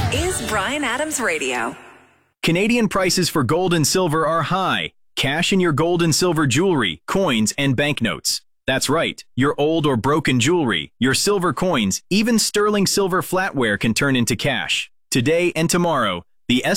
is Bryan Adams Radio. Canadian prices for gold and silver are high. Cash in your gold and silver jewelry, coins, and banknotes. That's right, your old or broken jewelry, your silver coins, even sterling silver flatware can turn into cash. Today and tomorrow, the